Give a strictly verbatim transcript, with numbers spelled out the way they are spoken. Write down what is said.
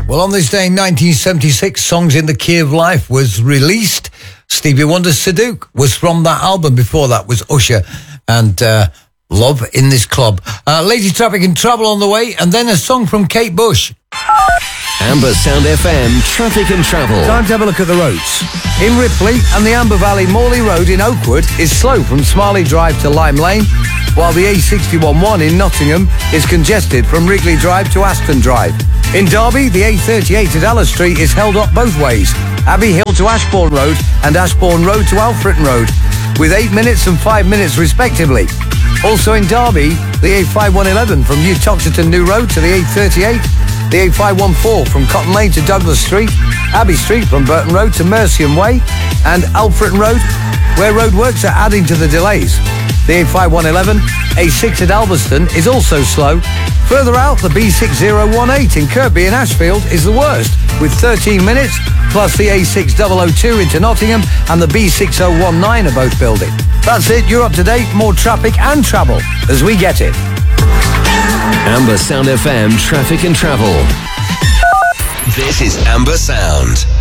Well, on this day in nineteen seventy-six, Songs in the Key of Life was released. Stevie Wonder's Sadook was from that album. Before that was Usher and uh, Love in This Club. Uh, Lazy Traffic and Travel on the way, and then a song from Kate Bush. Amber Sound F M, Traffic and Travel. Time to have a look at the roads. In Ripley and the Amber Valley, Morley Road in Oakwood is slow from Smiley Drive to Lime Lane, while the A sixty-one one in Nottingham is congested from Wrigley Drive to Aston Drive. In Derby, the A thirty-eight at Ella Street is held up both ways, Abbey Hill to Ashbourne Road and Ashbourne Road to Alfreton Road, with eight minutes and five minutes respectively. Also in Derby, the A five one one from New Toxerton New Road to the A thirty-eight, the A five one four from Cotton Lane to Douglas Street, Abbey Street from Burton Road to Mercian Way, and Alfreton Road, where roadworks are adding to the delays. The A five one one, A six at Alveston is also slow. Further out, the B six zero one eight in Kirkby and Ashfield is the worst, with thirteen minutes, plus the A six zero zero two into Nottingham and the B six zero one nine are both building. That's it, you're up to date, more traffic and travel as we get it. Amber Sound F M, Traffic and Travel. This is Amber Sound.